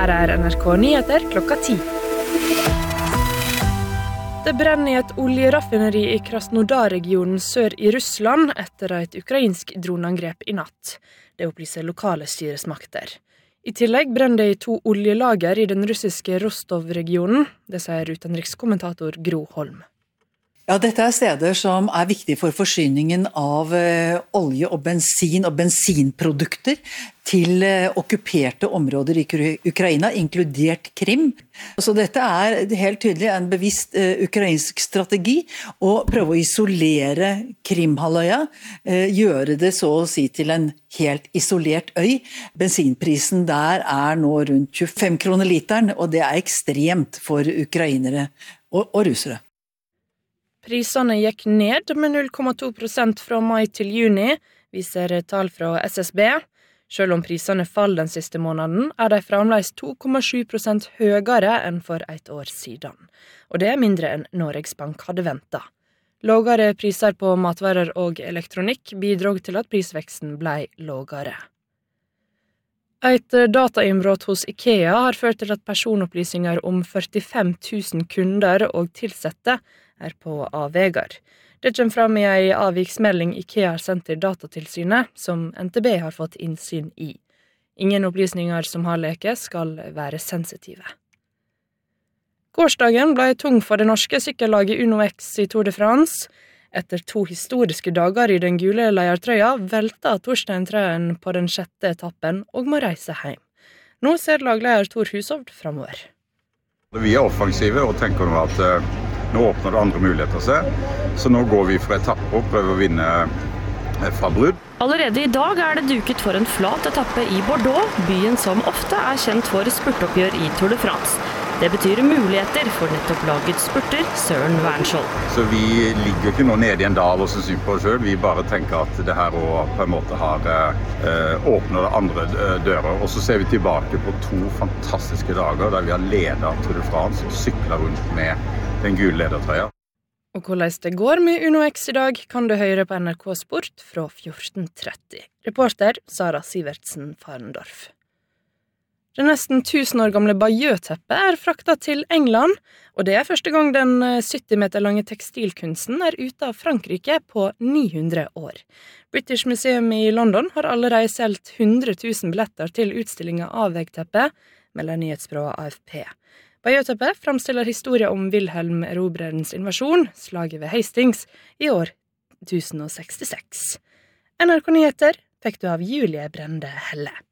Her NRK Nyheter klokka 10. Det brenner i et oljeraffineri i Krasnodar-regionen sør i Russland etter et ukrainsk droneangrep i natt. Det opplyser lokale styresmakter. I tillegg brenner det i 2 oljelager i den russiske Rostov-regionen. Det sier utenrikskommentator Gro Holm. Ja, dette steder som viktige for forsyningen av olje og bensinprodukter til okkuperte områder i Ukraina, inkludert Krim. Så dette helt tydelig en bevisst ukrainsk strategi å prøve å isolere Krimhalvøya, gjøre det så å si til en helt isolert øy. Bensinprisen der nå rundt 25 kroner literen, og det ekstremt for ukrainere og russere. Prisene gikk ned med 0,2% fra mai til juni, viser tall fra SSB. Selv om prisene faller den siste måneden, de fremdeles 2,7% høyere enn for et år siden. Og det mindre enn Norges Bank hadde ventet. Lavere priser på matvarer og elektronikk bidrog til at prisveksten ble lavere. Et datainnbrudd hos IKEA har ført til at personopplysninger om 45 000 kunder og tilsette på avvegar. Det kommer fram i en avviksmelding IKEA har sendt til Datatilsynet, som NTB har fått innsyn i. Ingen opplysninger som har leket skal være sensitive. Gårsdagen ble tung for det norske sykkellaget UnoX i Tour de France. Etter 2 historiske dager i den gule leiertrøya velta Torstein Trøen på den 6. etappen og må reise hjem. Nå ser lagleder Tor Hushovd fremover. Vi offensive og tenker nå at nå åpner det andre muligheter seg, så nå går vi for etappe og prøver å vinne fra brudd. Allerede i dag det duket for en flat etappe i Bordeaux, byen som ofte kjent for spurtoppgjør i Tour de France. Det betyr muligheter for nettopp lagets spurter Søren Wernskjold. Så vi ligger ikke nå nede i en dal og synes synd på oss selv, vi bare tenker at det her også på en måte har åpnet andre dører. Og så ser vi tilbake på 2 fantastiske dager der vi har ledet Tour de France og syklet rundt med den gule ledertrøya. Og hvordan det går med UnoX i dag, kan du høre på NRK Sport fra 14.30. Reporter Sara Sivertsen Farendorf. Det nesten 1000 år gamle Bayeux-teppet fraktet til England, og det første gang den 70 meter lange tekstilkunsten ute av Frankrike på 900 år. British Museum i London har allerede solgt 100 000 billetter til utstillingen av veggteppet, melder nyhetsbyrået AFP. Bayeux-teppet fremstiller historien om Wilhelm Erobrerens invasjon, slaget ved Hastings, i år 1066. NRK Nyheter fikk du av Julie Brende Helle.